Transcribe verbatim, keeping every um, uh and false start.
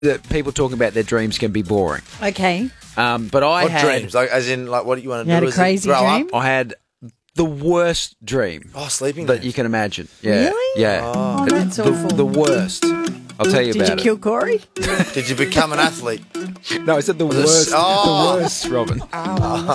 that people talking about their dreams can be boring. Okay. Um, but I What had, dreams? Like, as in, like, what do you want to You do? had a Is it crazy grow dream? Up? I had the worst dream Oh, sleeping that nest. you can imagine. Yeah. Really? Yeah. Oh, The- that's the, awful. the worst. I'll tell you Did about you kill Corey? Did you become an athlete? it. No, I said the Was it- worst. Oh. The worst, Robin.